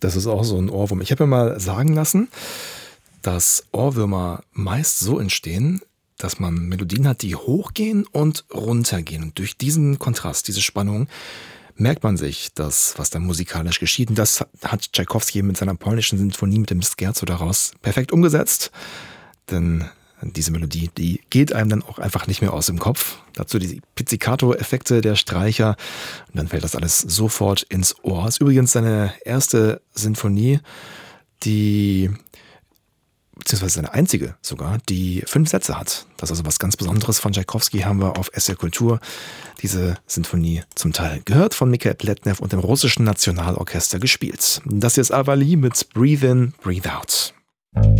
Das ist auch so ein Ohrwurm. Ich habe mir mal sagen lassen, dass Ohrwürmer meist so entstehen, dass man Melodien hat, die hochgehen und runtergehen. Und durch diesen Kontrast, diese Spannung, merkt man sich das, was da musikalisch geschieht. Und das hat Tschaikowski mit seiner polnischen Sinfonie mit dem Scherzo daraus perfekt umgesetzt. Denn diese Melodie, die geht einem dann auch einfach nicht mehr aus dem Kopf. Dazu die Pizzicato-Effekte der Streicher. Und dann fällt das alles sofort ins Ohr. Das ist übrigens seine erste Sinfonie, beziehungsweise seine einzige sogar, die 5 Sätze hat. Das ist also was ganz Besonderes von Tschaikowski, haben wir auf SR Kultur. Diese Sinfonie zum Teil gehört von Mikhail Pletnev und dem russischen Nationalorchester gespielt. Das hier ist Avali mit Breathe In, Breathe Out.